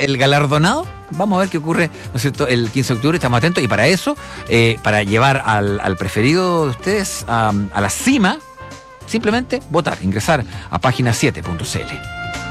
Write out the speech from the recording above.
el galardonado. Vamos a ver qué ocurre, ¿no es cierto?, el 15 de octubre, estamos atentos. Y para eso, para llevar al preferido de ustedes a la cima, simplemente votar, ingresar a página7.cl.